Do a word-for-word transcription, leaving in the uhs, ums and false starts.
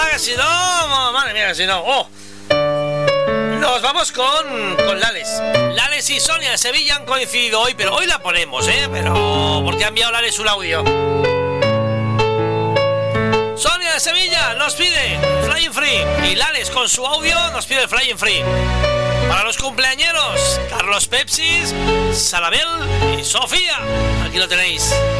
está, que si no... Madre mía, que si no... Oh. Nos vamos con, con Lales. Lales y Sonia de Sevilla han coincidido hoy, pero hoy la ponemos, ¿eh? Pero... porque ha enviado Lales un audio. Sonia de Sevilla nos pide Flying Free. Y Lales con su audio nos pide Flying Free. Para los cumpleañeros, Carlos Pepsis, Salabel y Sofía. Aquí lo tenéis.